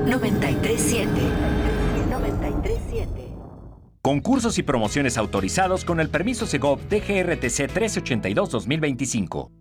937. 937. Concursos y promociones autorizados con el permiso Segov DGRTC 1382-2025.